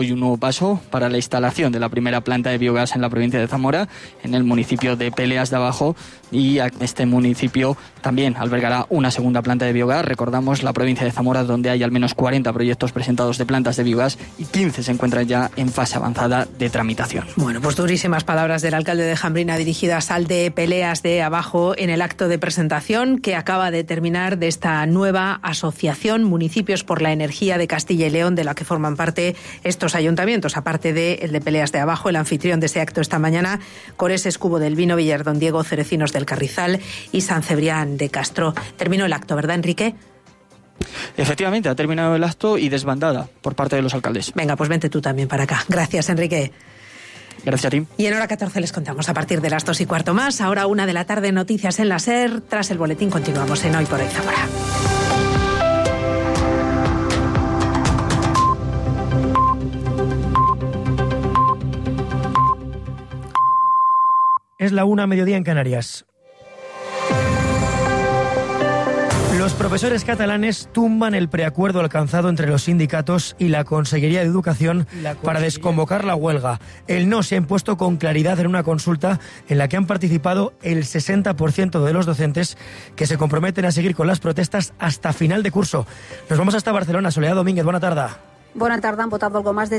Y un nuevo paso para la instalación de la primera planta de biogás en la provincia de Zamora, en el municipio de Peleas de Abajo, y este municipio también albergará una segunda planta de biogás. Recordamos la provincia de Zamora, donde hay al menos 40 proyectos presentados de plantas de biogás y 15 se encuentran ya en fase avanzada de tramitación. Bueno, pues durísimas palabras del alcalde de Jambrina dirigidas al de Peleas de Abajo en el acto de presentación que acaba de terminar de esta nueva asociación Municipios por la Energía de Castilla y León, de la que forman parte estos ayuntamientos, aparte de el de Peleas de Abajo, el anfitrión de ese acto esta mañana, Cores Escubo del Vino, Villardón Diego, Cerecinos del Carrizal y San Cebrián de Castro. Terminó el acto, ¿verdad, Enrique? Efectivamente, ha terminado el acto y desbandada por parte de los alcaldes. Venga, pues vente tú también para acá. Gracias, Enrique. Gracias a ti. Y en hora 14 les contamos a partir de las 2:15 más. Ahora 1 de la tarde, noticias en la SER. Tras el boletín continuamos en Hoy por Hoy Zamora. Es la 1:00, mediodía en Canarias. Los profesores catalanes tumban el preacuerdo alcanzado entre los sindicatos y la Consellería de Educación para desconvocar la huelga. El no se ha impuesto con claridad en una consulta en la que han participado el 60% de los docentes, que se comprometen a seguir con las protestas hasta final de curso. Nos vamos hasta Barcelona. Soledad Domínguez, buena tarde. Buena tarde. Han votado algo más de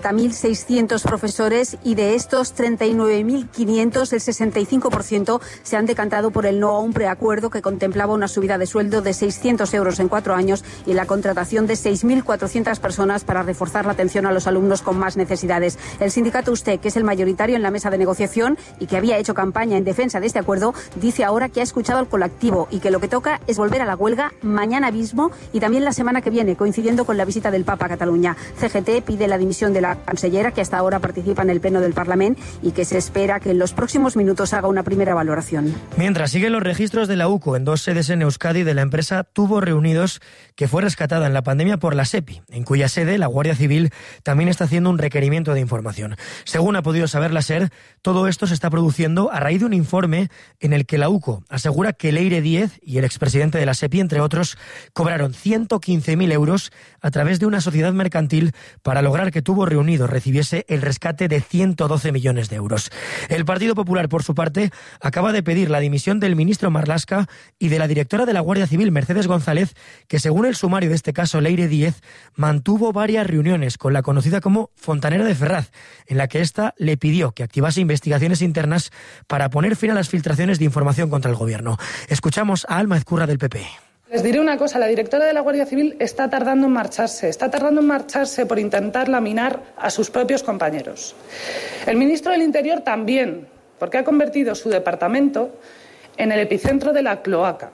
60.600 profesores y de estos 39.500, el 65% se han decantado por el no a un preacuerdo que contemplaba una subida de sueldo de 600 euros en 4 años y la contratación de 6.400 personas para reforzar la atención a los alumnos con más necesidades. El sindicato USTE, que es el mayoritario en la mesa de negociación y que había hecho campaña en defensa de este acuerdo, dice ahora que ha escuchado al colectivo y que lo que toca es volver a la huelga mañana mismo y también la semana que viene, coincidiendo con la visita del Papa a Cataluña. CGT pide la dimisión de la cancellera, que hasta ahora participa en el Pleno del Parlamento y que se espera que en los próximos minutos haga una primera valoración. Mientras siguen los registros de la UCO en 2 sedes en Euskadi de la empresa Tubo Reunidos, que fue rescatada en la pandemia por la SEPI, en cuya sede la Guardia Civil también está haciendo un requerimiento de información. Según ha podido saber la SER, todo esto se está produciendo a raíz de un informe en el que la UCO asegura que Leire Díez y el expresidente de la SEPI, entre otros, cobraron 115.000 euros a través de una sociedad mercantil para lograr que Tubo Reunidos recibiese el rescate de 112 millones de euros. El Partido Popular, por su parte, acaba de pedir la dimisión del ministro Marlaska y de la directora de la Guardia Civil, Mercedes González, que según el sumario de este caso, Leire Díez, mantuvo varias reuniones con la conocida como Fontanera de Ferraz, en la que ésta le pidió que activase investigaciones internas para poner fin a las filtraciones de información contra el gobierno. Escuchamos a Alma Ezcurra del PP. Les diré una cosa, la directora de la Guardia Civil está tardando en marcharse por intentar laminar a sus propios compañeros. El ministro del Interior también, porque ha convertido su departamento en el epicentro de la cloaca.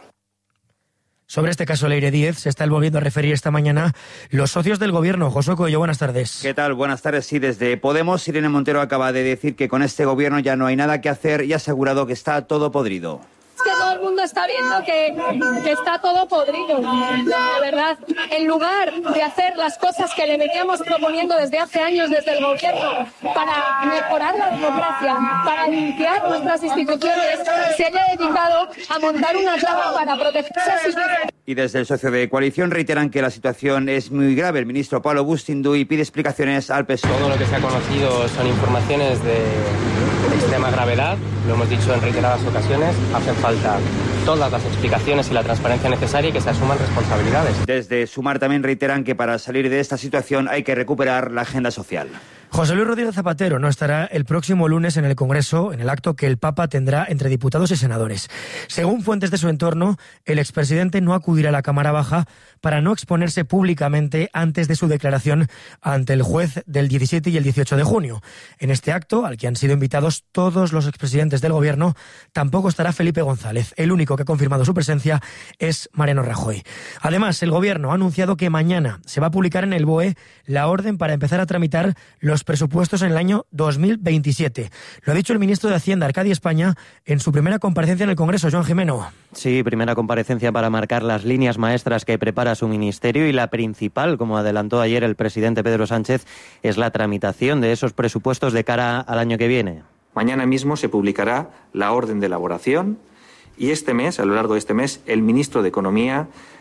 Sobre este caso Leire Díez se está volviendo a referir esta mañana los socios del gobierno. Josué Coello, buenas tardes. ¿Qué tal? Buenas tardes. Sí, desde Podemos, Irene Montero acaba de decir que con este gobierno ya no hay nada que hacer y ha asegurado que está todo podrido. Es que todo el mundo está viendo que está todo podrido, de verdad. En lugar de hacer las cosas que le veníamos proponiendo desde hace años desde el gobierno para mejorar la democracia, para limpiar nuestras instituciones, se le ha dedicado a montar una trama para protegerse a sus... Y desde el socio de coalición reiteran que la situación es muy grave. El ministro Pablo Bustinduy pide explicaciones al PSOE. Todo lo que se ha conocido son informaciones de extrema gravedad, lo hemos dicho en reiteradas ocasiones, hacen falta todas las explicaciones y la transparencia necesaria y que se asuman responsabilidades. Desde Sumar también reiteran que para salir de esta situación hay que recuperar la agenda social. José Luis Rodríguez Zapatero no estará el próximo lunes en el Congreso, en el acto que el Papa tendrá entre diputados y senadores. Según fuentes de su entorno, el expresidente no acudirá a la Cámara Baja para no exponerse públicamente antes de su declaración ante el juez del 17 y el 18 de junio. En este acto, al que han sido invitados todos los expresidentes del Gobierno, tampoco estará Felipe González. El único que ha confirmado su presencia es Mariano Rajoy. Además, el Gobierno ha anunciado que mañana se va a publicar en el BOE la orden para empezar a tramitar los presupuestos en el año 2027. Lo ha dicho el ministro de Hacienda, Arcadio España, en su primera comparecencia en el Congreso. Joan Jimeno. Sí, primera comparecencia para marcar las líneas maestras que prepara su ministerio, y la principal, como adelantó ayer el presidente Pedro Sánchez, es la tramitación de esos presupuestos de cara al año que viene. Mañana mismo se publicará la orden de elaboración y este mes, a lo largo de este mes, el ministro de Economía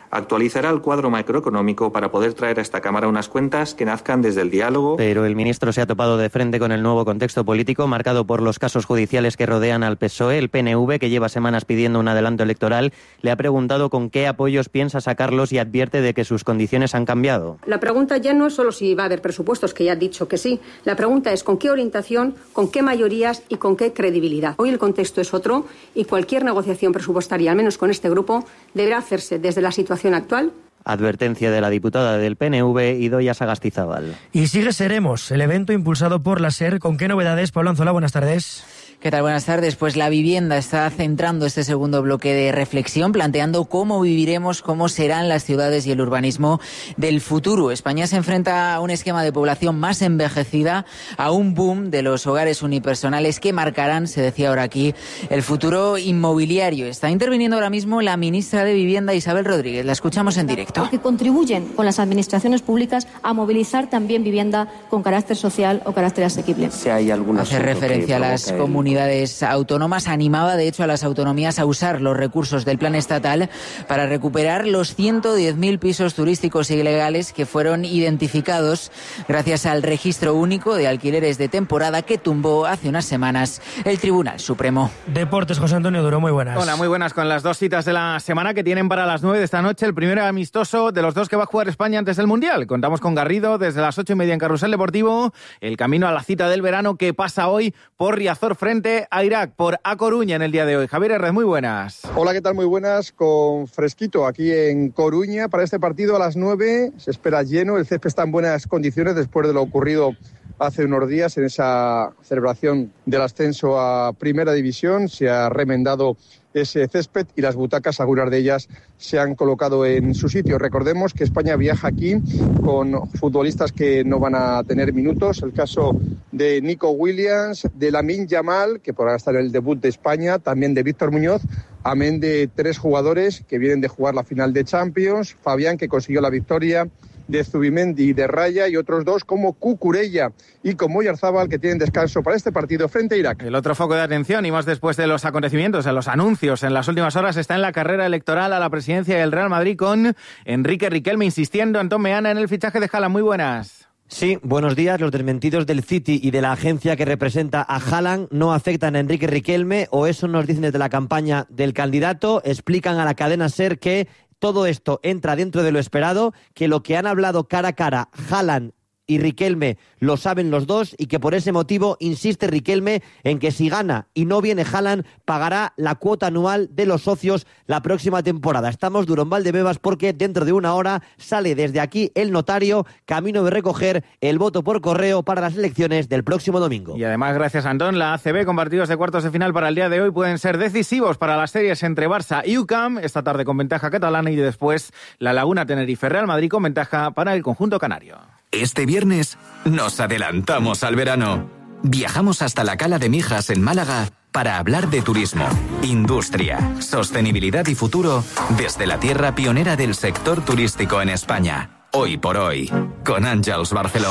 actualizará el cuadro macroeconómico para poder traer a esta Cámara unas cuentas que nazcan desde el diálogo. Pero el ministro se ha topado de frente con el nuevo contexto político marcado por los casos judiciales que rodean al PSOE. El PNV, que lleva semanas pidiendo un adelanto electoral, le ha preguntado con qué apoyos piensa sacarlos y advierte de que sus condiciones han cambiado. La pregunta ya no es solo si va a haber presupuestos, que ya ha dicho que sí. La pregunta es con qué orientación, con qué mayorías y con qué credibilidad. Hoy el contexto es otro y cualquier negociación presupuestaria, al menos con este grupo, deberá hacerse desde la situación actual. Advertencia de la diputada del PNV, Idoia Sagastizábal. Y sigue Seremos, el evento impulsado por la SER. ¿Con qué novedades? Pablo Anzola, buenas tardes. ¿Qué tal? Buenas tardes. Pues la vivienda está centrando este segundo bloque de reflexión, planteando cómo viviremos, cómo serán las ciudades y el urbanismo del futuro. España se enfrenta a un esquema de población más envejecida, a un boom de los hogares unipersonales que marcarán, se decía ahora aquí, el futuro inmobiliario. Está interviniendo ahora mismo la ministra de Vivienda, Isabel Rodríguez. La escuchamos en directo. Porque contribuyen con las administraciones públicas a movilizar también vivienda con carácter social o carácter asequible. Si hay alguna hace referencia a las comunidades autónomas, animaba de hecho a las autonomías a usar los recursos del plan estatal para recuperar los 110.000 pisos turísticos ilegales que fueron identificados gracias al registro único de alquileres de temporada que tumbó hace unas semanas el Tribunal Supremo. Deportes, José Antonio Duro, muy buenas. Hola, muy buenas, con las dos citas de la semana que tienen para las 9 de esta noche, el primer amistoso de los dos que va a jugar España antes del Mundial. Contamos con Garrido desde las 8:30 en Carrusel Deportivo, el camino a la cita del verano que pasa hoy por Riazor frente a Irak, por A Coruña en el día de hoy. Javier Herrez, muy buenas. Hola, ¿qué tal? Muy buenas, con fresquito aquí en Coruña para este partido a las 9. Se espera lleno, el césped está en buenas condiciones después de lo ocurrido hace unos días en esa celebración del ascenso a Primera División. Se ha remendado ese césped y las butacas, algunas de ellas, se han colocado en su sitio. Recordemos que España viaja aquí con futbolistas que no van a tener minutos. El caso de Nico Williams, de Lamine Yamal, que podrá estar en el debut de España, también de Víctor Muñoz, amén de 3 jugadores que vienen de jugar la final de Champions, Fabián, que consiguió la victoria, de Zubimendi, de Raya, y otros 2 como Cucurella y como Oyarzábal, que tienen descanso para este partido frente a Irak. El otro foco de atención, y más después de los acontecimientos, en los anuncios en las últimas horas, está en la carrera electoral a la presidencia del Real Madrid con Enrique Riquelme insistiendo, Antón Meana, en el fichaje de Haaland. Muy buenas. Sí, buenos días. Los desmentidos del City y de la agencia que representa a Haaland no afectan a Enrique Riquelme, o eso nos dicen desde la campaña del candidato. Explican a la cadena SER que todo esto entra dentro de lo esperado, que lo que han hablado cara a cara Haaland y Riquelme lo saben los dos, y que por ese motivo insiste Riquelme en que si gana y no viene Haaland, pagará la cuota anual de los socios la próxima temporada. Estamos duro en Valdebebas porque dentro de una hora sale desde aquí el notario, camino de recoger el voto por correo para las elecciones del próximo domingo. Y además, gracias Antón, la ACB con partidos de cuartos de final para el día de hoy pueden ser decisivos para las series entre Barça y UCAM, esta tarde con ventaja catalana, y después la Laguna Tenerife Real Madrid con ventaja para el conjunto canario. Este viernes nos adelantamos al verano. Viajamos hasta la Cala de Mijas en Málaga para hablar de turismo, industria, sostenibilidad y futuro desde la tierra pionera del sector turístico en España. Hoy por hoy, con Àngels Barceló.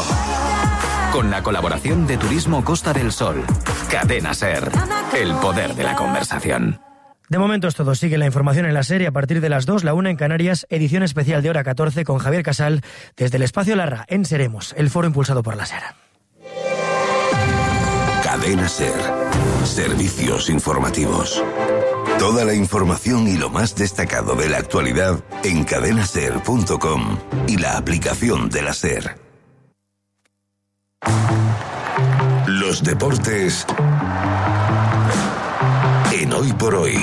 Con la colaboración de Turismo Costa del Sol. Cadena SER, el poder de la conversación. De momento es todo. Sigue la información en la serie a partir de las 2, la 1 en Canarias, edición especial de hora 14 con Javier Casal desde el Espacio Larra en Seremos, el foro impulsado por la SER. Cadena SER. Servicios informativos. Toda la información y lo más destacado de la actualidad en cadenaser.com y la aplicación de la SER. Los deportes en Hoy por Hoy.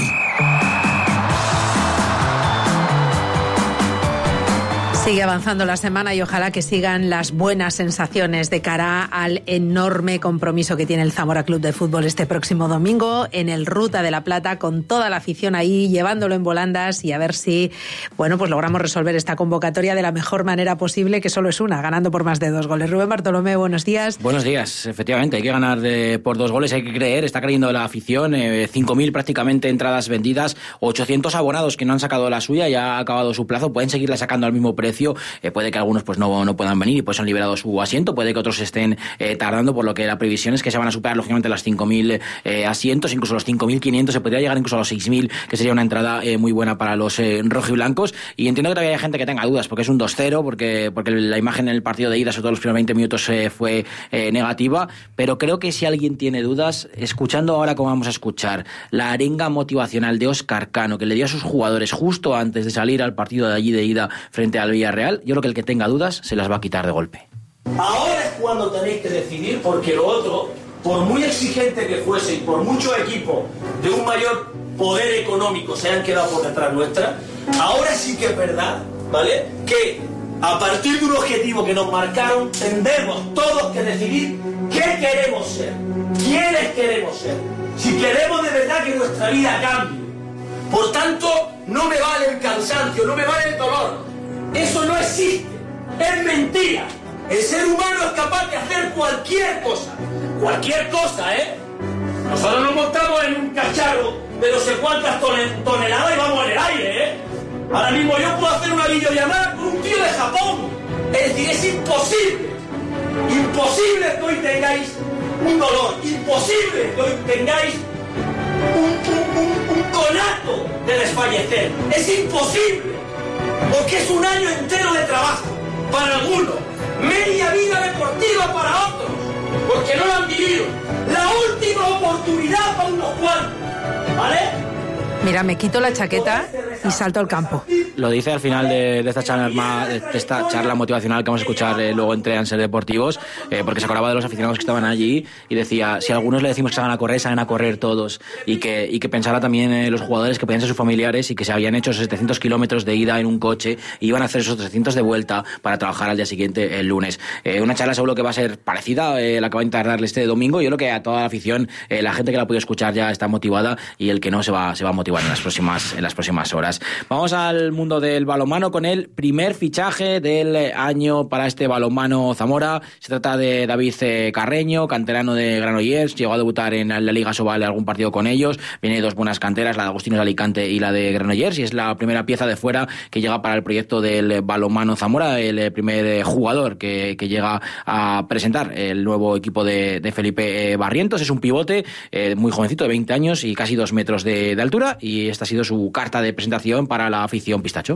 Sigue avanzando la semana y ojalá que sigan las buenas sensaciones de cara al enorme compromiso que tiene el Zamora Club de Fútbol este próximo domingo en el Ruta de la Plata, con toda la afición ahí llevándolo en volandas, y a ver si, bueno, pues logramos resolver esta convocatoria de la mejor manera posible, que solo es una, ganando por más de 2 goles. Rubén Bartolomé, buenos días. Buenos días, efectivamente, hay que ganar por 2 goles, hay que creer, está creyendo la afición, 5.000 prácticamente entradas vendidas, 800 abonados que no han sacado la suya, ya ha acabado su plazo, pueden seguirla sacando al mismo precio precio, puede que algunos pues no puedan venir y pues han liberado su asiento, puede que otros estén tardando, por lo que la previsión es que se van a superar lógicamente las 5.000 asientos, incluso los 5.500, se podría llegar incluso a los 6.000, que sería una entrada muy buena para los rojiblancos. Y entiendo que todavía hay gente que tenga dudas, porque es un 2-0, porque la imagen en el partido de ida, sobre todo los primeros 20 minutos, fue negativa, pero creo que si alguien tiene dudas, escuchando ahora como vamos a escuchar la arenga motivacional de Óscar Cano, que le dio a sus jugadores justo antes de salir al partido de allí de ida frente al Villarreal, yo creo que el que tenga dudas se las va a quitar de golpe. Ahora es cuando tenéis que decidir, porque lo otro, por muy exigente que fuese y por muchos equipos de un mayor poder económico se han quedado por detrás nuestra, ahora sí que es verdad, ¿vale?, que a partir de un objetivo que nos marcaron, tendremos todos que decidir qué queremos ser, quiénes queremos ser, si queremos de verdad que nuestra vida cambie. Por tanto, no me vale el cansancio, no me vale el dolor. Eso no existe, es mentira. El ser humano es capaz de hacer cualquier cosa, ¿eh? Nosotros nos montamos en un cacharro de no sé cuántas toneladas y vamos en el aire, ¿eh? Ahora mismo yo puedo hacer una videollamada con un tío de Japón. Es decir, es imposible que hoy tengáis un dolor, imposible que hoy tengáis un conato de desfallecer. Es imposible, porque es un año entero de trabajo para algunos, media vida deportiva para otros, porque no lo han vivido. La última oportunidad para unos cuantos, ¿vale? Mira, me quito la chaqueta y salto al campo. Lo dice al final de esta charla motivacional que vamos a escuchar luego entre Ser Deportivos, porque se acordaba de los aficionados que estaban allí y decía, si a algunos le decimos que salgan a correr todos, y que pensara también los jugadores que podían ser sus familiares y que se habían hecho 700 kilómetros de ida en un coche y iban a hacer esos 300 de vuelta para trabajar al día siguiente, el lunes. Una charla seguro que va a ser parecida, la que va a intentar darle este domingo. Yo creo que a toda la afición, la gente que la ha podido escuchar ya está motivada, y el que no se va a motivar en las próximas horas. Vamos al mundo del balonmano con el primer fichaje del año para este balonmano Zamora. Se trata de David Carreño, canterano de Granollers. Llegó a debutar en la Liga Sobal algún partido con ellos. Viene de dos buenas canteras, la de Agustinos de Alicante y la de Granollers, y es la primera pieza de fuera que llega para el proyecto del balonmano Zamora, el primer jugador que llega a presentar el nuevo equipo de Felipe Barrientos. Es un pivote muy jovencito, de 20 años y casi 2 metros de altura, y esta ha sido su carta de presentación para la afición pistacho.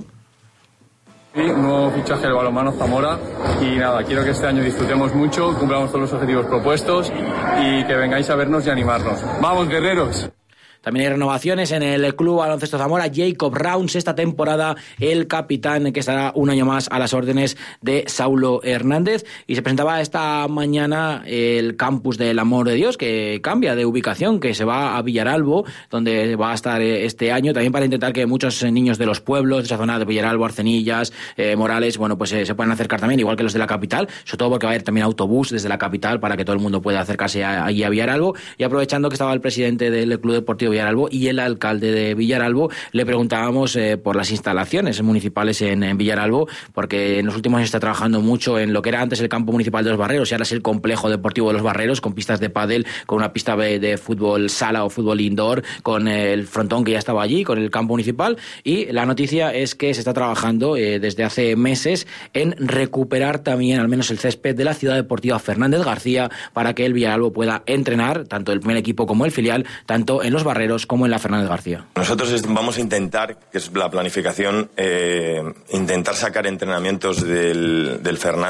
Sí, un nuevo fichaje del balonmano Zamora, y nada, quiero que este año disfrutemos mucho, cumplamos todos los objetivos propuestos y que vengáis a vernos y animarnos. ¡Vamos, guerreros! También hay renovaciones en el Club Baloncesto Zamora. Jacob Rounds, esta temporada el capitán, que estará un año más a las órdenes de Saulo Hernández. Y se presentaba esta mañana el campus del Amor de Dios, que cambia de ubicación, que se va a Villaralbo, donde va a estar este año, también para intentar que muchos niños de los pueblos, de esa zona de Villaralbo, Arcenillas, Morales, bueno, pues se puedan acercar también, igual que los de la capital, sobre todo porque va a haber también autobús desde la capital para que todo el mundo pueda acercarse allí a Villaralbo. Y aprovechando que estaba el presidente del Club Deportivo Villaralbo y el alcalde de Villaralbo, le preguntábamos por las instalaciones municipales en Villaralbo, porque en los últimos años está trabajando mucho en lo que era antes el campo municipal de los Barreros, y ahora es el complejo deportivo de los Barreros, con pistas de pádel, con una pista de fútbol sala o fútbol indoor, con el frontón que ya estaba allí, con el campo municipal. Y la noticia es que se está trabajando desde hace meses en recuperar también al menos el césped de la Ciudad Deportiva Fernández García, para que el Villaralbo pueda entrenar, tanto el primer equipo como el filial, tanto en los Barreros como en la Fernández García. Nosotros vamos a intentar, que es la planificación, intentar sacar entrenamientos de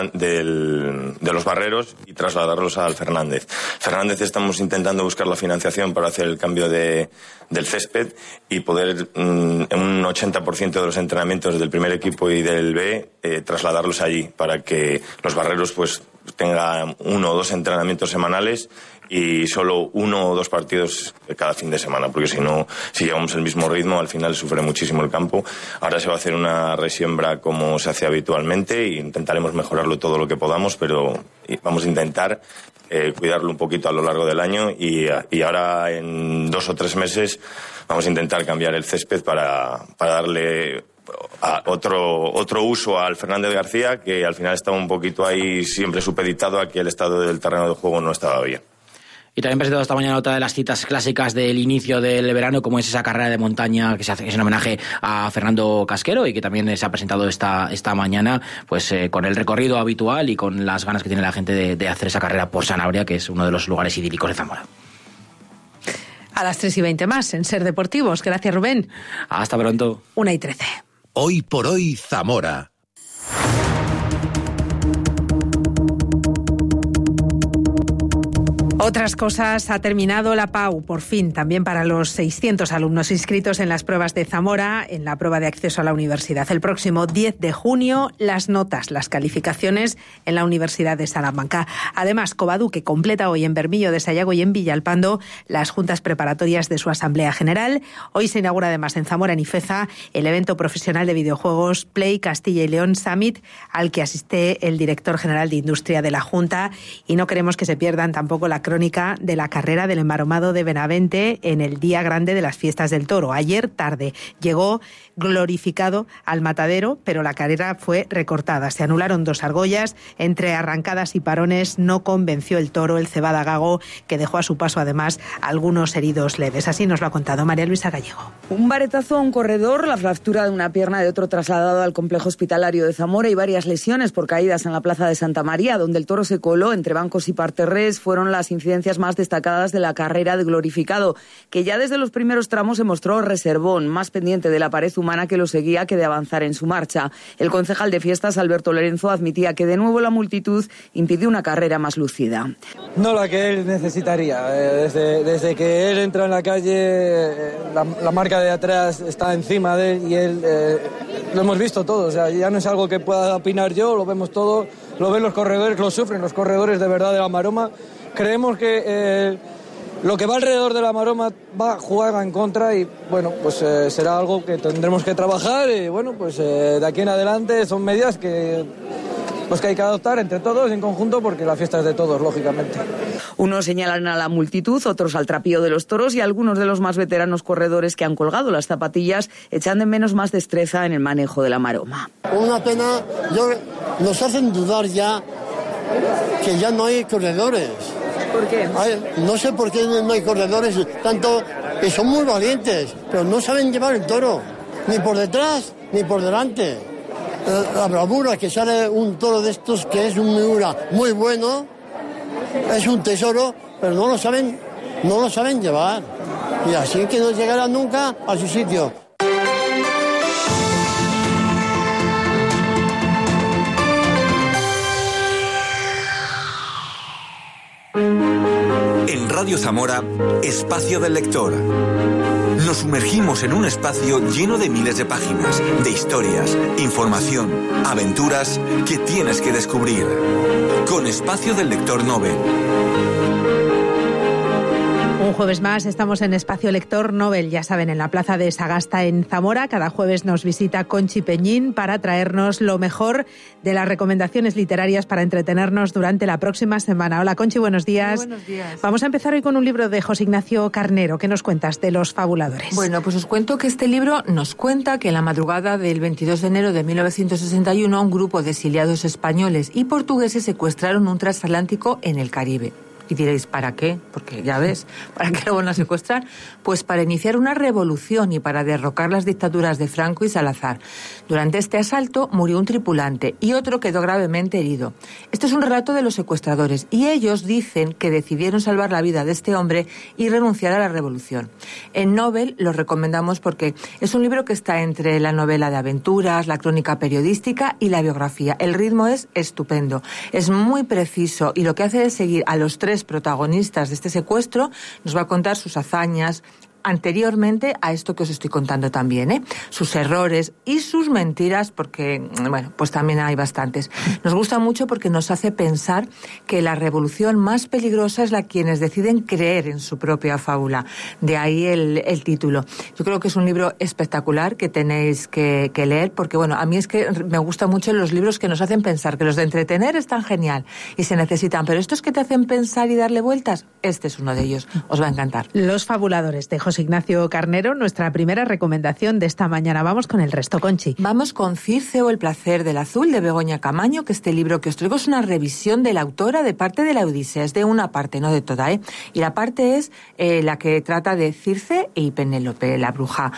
los Barreros y trasladarlos al Fernández. Estamos intentando buscar la financiación para hacer el cambio del césped y poder en un 80% de los entrenamientos del primer equipo y del B trasladarlos allí, para que los Barreros pues tengan 1 o 2 entrenamientos semanales y solo 1 o 2 partidos cada fin de semana, porque si no, si llevamos el mismo ritmo, al final sufre muchísimo el campo. Ahora se va a hacer una resiembra como se hace habitualmente e intentaremos mejorarlo todo lo que podamos, pero vamos a intentar cuidarlo un poquito a lo largo del año, y ahora en 2 o 3 meses vamos a intentar cambiar el césped para darle otro uso al Fernández García, que al final estaba un poquito ahí siempre supeditado a que el estado del terreno de juego no estaba bien. Y también presentado esta mañana otra de las citas clásicas del inicio del verano, como es esa carrera de montaña que se hace, que es en homenaje a Fernando Casquero y que también se ha presentado esta mañana, pues con el recorrido habitual y con las ganas que tiene la gente de hacer esa carrera por Sanabria, que es uno de los lugares idílicos de Zamora. A las 3:20 más en Ser Deportivos. Gracias, Rubén. Hasta pronto. 1:13. Hoy por hoy, Zamora. Otras cosas, ha terminado la PAU, por fin, también para los 600 alumnos inscritos en las pruebas de Zamora, en la prueba de acceso a la universidad. El próximo 10 de junio, las notas, las calificaciones en la Universidad de Salamanca. Además, Covaduque completa hoy en Bermillo de Sayago y en Villalpando las juntas preparatorias de su Asamblea General. Hoy se inaugura además en Zamora, en Ifeza, el evento profesional de videojuegos Play Castilla y León Summit, al que asiste el director general de Industria de la Junta. Y no queremos que se pierdan tampoco la crónica de la carrera del Enmaromado de Benavente en el día grande de las fiestas del toro. Ayer tarde llegó glorificado al matadero, pero la carrera fue recortada. Se anularon 2 argollas. Entre arrancadas y parones no convenció el toro, el Cebada Gago, que dejó a su paso además algunos heridos leves. Así nos lo ha contado María Luisa Gallego. Un varetazo a un corredor, la fractura de una pierna de otro trasladado al complejo hospitalario de Zamora y varias lesiones por caídas en la plaza de Santa María, donde el toro se coló entre bancos y parterres, fueron las incidencias más destacadas de la carrera de glorificado, que ya desde los primeros tramos se mostró reservón, más pendiente de la pared humana que lo seguía que de avanzar en su marcha. El concejal de fiestas, Alberto Lorenzo, admitía que de nuevo la multitud impidió una carrera más lucida. No la que él necesitaría. Desde que él entra en la calle, la marca de atrás está encima de él y él lo hemos visto todos. O sea, ya no es algo que pueda opinar yo, lo vemos todo, lo ven los corredores, lo sufren los corredores de verdad de la Maroma. Creemos que lo que va alrededor de la Maroma va a jugar en contra y bueno, pues será algo que tendremos que trabajar y bueno, pues de aquí en adelante son medidas que hay que adoptar entre todos en conjunto porque la fiesta es de todos, lógicamente. Unos señalan a la multitud, otros al trapío de los toros y algunos de los más veteranos corredores que han colgado las zapatillas echan de menos más destreza en el manejo de la Maroma. Una pena, nos hacen dudar ya que ya no hay corredores. ¿Por qué? No sé por qué no hay corredores, tanto que son muy valientes, pero no saben llevar el toro, ni por detrás ni por delante. La bravura que sale un toro de estos que es un miura muy bueno, es un tesoro, pero no lo saben llevar. Y así que no llegará nunca a su sitio. En Radio Zamora, Espacio del Lector. Nos sumergimos en un espacio lleno de miles de páginas, de historias, información, aventuras que tienes que descubrir. Con Espacio del Lector Nobel. Un jueves más estamos en Espacio Lector Nobel, ya saben, en la plaza de Sagasta en Zamora. Cada jueves nos visita Conchi Peñín para traernos lo mejor de las recomendaciones literarias para entretenernos durante la próxima semana. Hola Conchi, buenos días. Muy buenos días. Vamos a empezar hoy con un libro de José Ignacio Carnero. ¿Qué nos cuentas de Los Fabuladores? Bueno, pues os cuento que este libro nos cuenta que en la madrugada del 22 de enero de 1961 un grupo de exiliados españoles y portugueses secuestraron un transatlántico en el Caribe. Y diréis, ¿para qué? Porque ya ves, ¿para qué lo van a secuestrar? Pues para iniciar una revolución y para derrocar las dictaduras de Franco y Salazar. Durante este asalto murió un tripulante y otro quedó gravemente herido. Este es un relato de los secuestradores y ellos dicen que decidieron salvar la vida de este hombre y renunciar a la revolución. En Nobel lo recomendamos porque es un libro que está entre la novela de aventuras, la crónica periodística y la biografía. El ritmo es estupendo, es muy preciso y lo que hace es seguir a los 3 protagonistas de este secuestro, nos va a contar sus hazañas anteriormente a esto que os estoy contando también, sus errores y sus mentiras, porque, bueno, pues también hay bastantes. Nos gusta mucho porque nos hace pensar que la revolución más peligrosa es la quienes deciden creer en su propia fábula. De ahí el título. Yo creo que es un libro espectacular que tenéis que leer, porque, bueno, a mí es que me gustan mucho los libros que nos hacen pensar, que los de entretener están genial y se necesitan, pero estos que te hacen pensar y darle vueltas, este es uno de ellos. Os va a encantar. Los Fabuladores, de José José Ignacio Carnero, nuestra primera recomendación de esta mañana. Vamos con el resto, Conchi. Vamos con Circe o el placer del azul, de Begoña Camaño, que este libro que os traigo es una revisión de la autora de parte de la Odisea. Es de una parte, no de toda, ¿eh? Y la parte es la que trata de Circe y Penélope, la bruja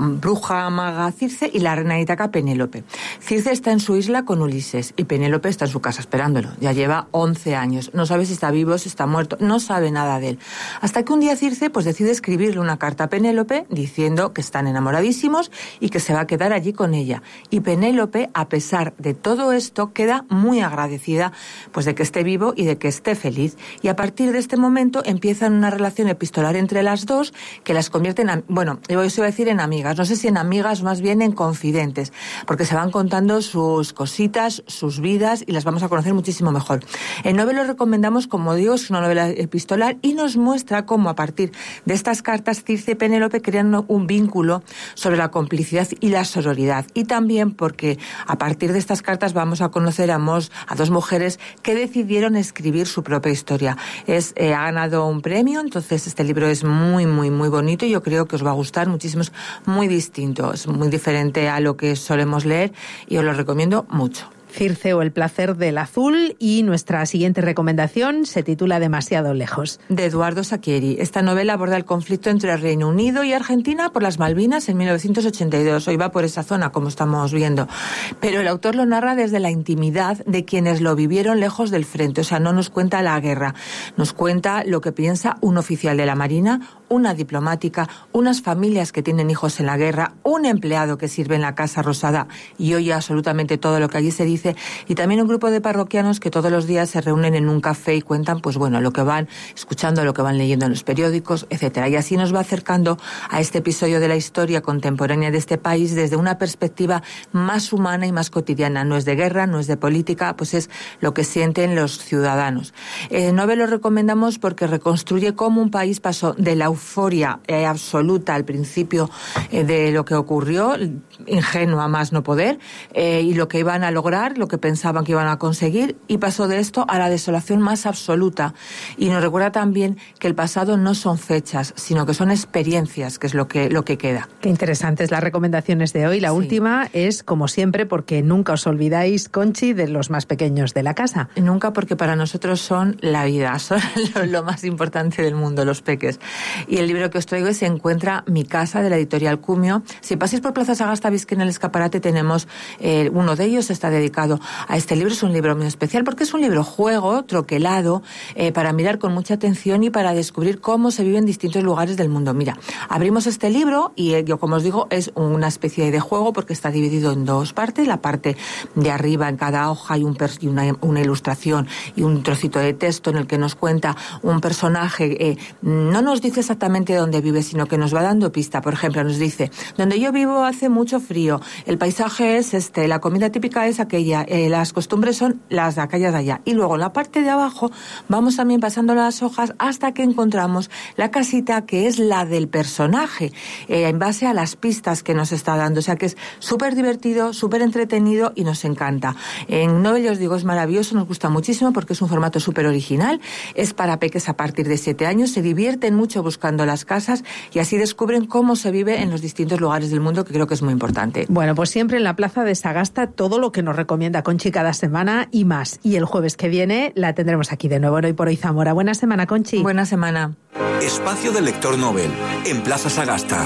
maga Circe y la reina de Ítaca Penélope. Circe está en su isla con Ulises y Penélope está en su casa esperándolo. Ya lleva 11 años. No sabe si está vivo, si está muerto, no sabe nada de él. Hasta que un día Circe pues decide escribirle una carta a Penélope diciendo que están enamoradísimos y que se va a quedar allí con ella. Y Penélope, a pesar de todo esto, queda muy agradecida pues de que esté vivo y de que esté feliz. Y a partir de este momento empiezan una relación epistolar entre las dos que las convierte en, yo os iba a decir en amigas, no sé si en amigas, más bien en confidentes, porque se van contando sus cositas, sus vidas y las vamos a conocer muchísimo mejor. En Nobel lo recomendamos, como digo, es una novela epistolar y nos muestra cómo a partir de estas cartas Circe y Penélope crean un vínculo sobre la complicidad y la sororidad. Y también porque a partir de estas cartas vamos a conocer a dos mujeres que decidieron escribir su propia historia. Ha ganado un premio, entonces este libro es muy, muy, muy bonito y yo creo que os va a gustar muchísimo. Es muy distinto, es muy diferente a lo que solemos leer y os lo recomiendo mucho. Circe o el placer del azul, y nuestra siguiente recomendación se titula Demasiado lejos. De Eduardo Sacchieri. Esta novela aborda el conflicto entre el Reino Unido y Argentina por las Malvinas en 1982. Hoy va por esa zona, como estamos viendo. Pero el autor lo narra desde la intimidad de quienes lo vivieron lejos del frente. O sea, no nos cuenta la guerra. Nos cuenta lo que piensa un oficial de la Marina, una diplomática, unas familias que tienen hijos en la guerra, un empleado que sirve en la Casa Rosada y oye absolutamente todo lo que allí se dice, y también un grupo de parroquianos que todos los días se reúnen en un café y cuentan lo que van escuchando, lo que van leyendo en los periódicos, etcétera. Y así nos va acercando a este episodio de la historia contemporánea de este país desde una perspectiva más humana y más cotidiana. No es de guerra, no es de política, pues es lo que sienten los ciudadanos. Nobel lo recomendamos porque reconstruye cómo un país pasó de la euforia absoluta al principio de lo que ocurrió, ingenua más no poder, y lo que iban a lograr, lo que pensaban que iban a conseguir, y pasó de esto a la desolación más absoluta. Y nos recuerda también que el pasado no son fechas, sino que son experiencias, que es lo que queda. Qué interesantes las recomendaciones de hoy. La última es, como siempre, porque nunca os olvidáis, Conchi, de los más pequeños de la casa. Nunca, porque para nosotros son la vida, son lo más importante del mundo, los peques. Y el libro que os traigo es Se encuentra mi casa, de la editorial Cumio. Si pasáis por Plaza Sagasta, veis que en el escaparate tenemos uno de ellos, está dedicado a este libro. Es un libro muy especial porque es un libro juego, troquelado, para mirar con mucha atención y para descubrir cómo se vive en distintos lugares del mundo. Mira, abrimos este libro y yo, como os digo, es una especie de juego porque está dividido en dos partes. La parte de arriba, en cada hoja hay una ilustración y un trocito de texto en el que nos cuenta un personaje. No nos dice exactamente dónde vive, sino que nos va dando pista. Por ejemplo, nos dice: donde yo vivo hace mucho frío, el paisaje es la comida típica es aquella, las costumbres son las de aquellas de allá. Y luego en la parte de abajo vamos también pasando las hojas hasta que encontramos la casita que es la del personaje, en base a las pistas que nos está dando. O sea que es súper divertido, súper entretenido y nos encanta. En Nobel, os digo, es maravilloso, nos gusta muchísimo porque es un formato súper original, es para peques a partir de 7 años, se divierten mucho buscando las casas y así descubren cómo se vive en los distintos lugares del mundo, que creo que es muy importante. Bueno, pues siempre en la Plaza de Sagasta todo lo que nos recomienda Conchi cada semana y más. Y el jueves que viene la tendremos aquí de nuevo en Hoy por Hoy Zamora. Buena semana, Conchi. Buena semana. Espacio del Lector Nobel en Plaza Sagasta.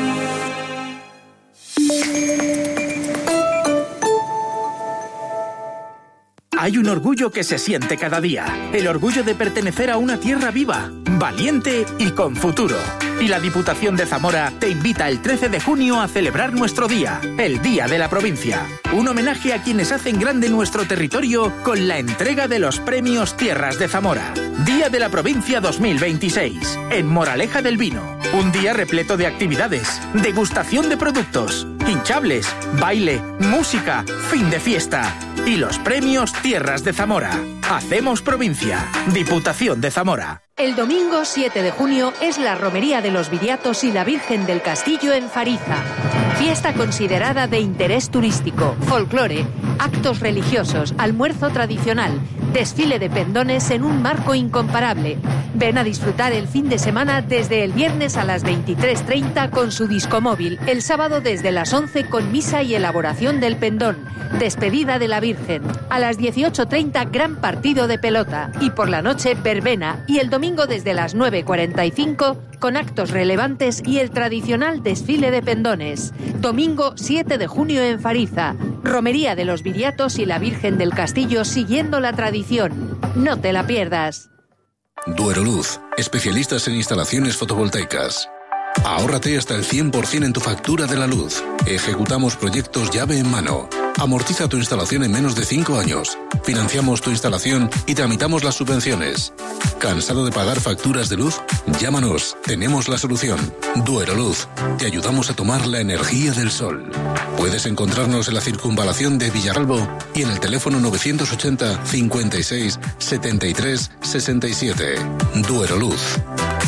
Hay un orgullo que se siente cada día. El orgullo de pertenecer a una tierra viva, valiente y con futuro. Y la Diputación de Zamora te invita el 13 de junio a celebrar nuestro día, el Día de la Provincia. Un homenaje a quienes hacen grande nuestro territorio con la entrega de los premios Tierras de Zamora. Día de la Provincia 2026, en Moraleja del Vino. Un día repleto de actividades, degustación de productos, hinchables, baile, música, fin de fiesta. Y los premios Tierras de Zamora. Hacemos provincia. Diputación de Zamora. El domingo 7 de junio es la Romería de los Viriatos y la Virgen del Castillo en Fariza. Fiesta considerada de interés turístico, folclore, actos religiosos, almuerzo tradicional, desfile de pendones en un marco incomparable. Ven a disfrutar el fin de semana desde el viernes a las 23:30 con su discomóvil, el sábado desde las 11 con misa y elaboración del pendón, despedida de la Virgen, a las 18:30 gran partido de pelota y por la noche verbena y el domingo desde las 9:45 con actos relevantes y el tradicional desfile de pendones. Domingo 7 de junio en Fariza, Romería de los Viriatos y la Virgen del Castillo siguiendo la tradición. No te la pierdas. Dueroluz, especialistas en instalaciones fotovoltaicas. Ahórrate hasta el 100% en tu factura de la luz. Ejecutamos proyectos llave en mano. Amortiza tu instalación en menos de 5 años. Financiamos tu instalación y tramitamos las subvenciones. ¿Cansado de pagar facturas de luz? Llámanos, tenemos la solución. Dueroluz, te ayudamos a tomar la energía del sol. Puedes encontrarnos en la circunvalación de Villaralbo y en el teléfono 980 56 73 67. Dueroluz.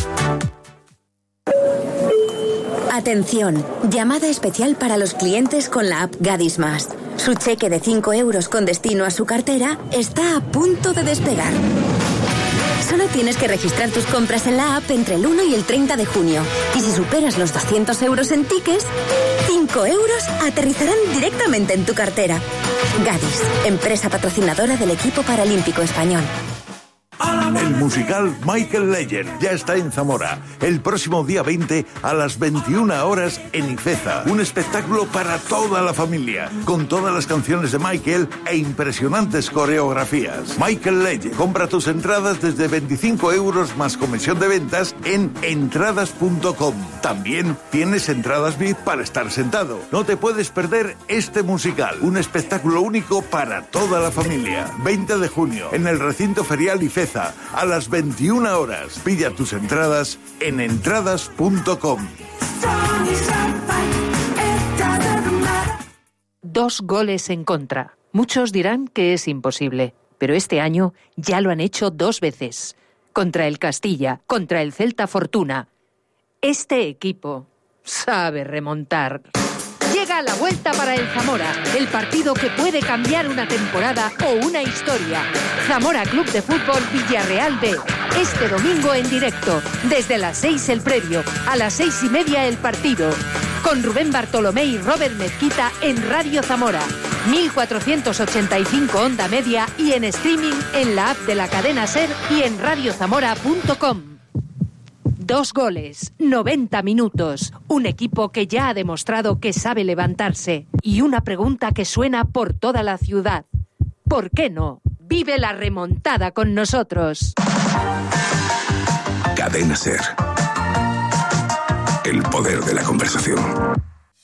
Atención, llamada especial para los clientes con la app Gadis Más. Su cheque de 5 euros con destino a su cartera está a punto de despegar. Solo tienes que registrar tus compras en la app entre el 1 y el 30 de junio. Y si superas los 200 euros en tickets, 5 euros aterrizarán directamente en tu cartera. Gadis, empresa patrocinadora del equipo paralímpico español. El musical Michael Legend ya está en Zamora. El próximo día 20 a las 21 horas en Ifeza. Un espectáculo para toda la familia, con todas las canciones de Michael e impresionantes coreografías. Michael Legend. Compra tus entradas desde 25 euros más comisión de ventas en entradas.com. También tienes entradas VIP para estar sentado. No te puedes perder este musical. Un espectáculo único para toda la familia. 20 de junio en el recinto ferial Ifeza. A las 21 horas. Pilla tus entradas en entradas.com. 2 goles en contra. Muchos dirán que es imposible, pero este año ya lo han hecho 2 veces. Contra el Castilla, contra el Celta Fortuna. Este equipo sabe remontar. Llega la vuelta para el Zamora, el partido que puede cambiar una temporada o una historia. Zamora Club de Fútbol Villarreal B. Este domingo en directo, desde las 6 el previo, a las 6:30 el partido. Con Rubén Bartolomé y Robert Mezquita en Radio Zamora. 1485 onda media y en streaming en la app de la cadena SER y en radiozamora.com. 2 goles, 90 minutos, un equipo que ya ha demostrado que sabe levantarse y una pregunta que suena por toda la ciudad. ¿Por qué no? Vive la remontada con nosotros. Cadena SER. El poder de la conversación.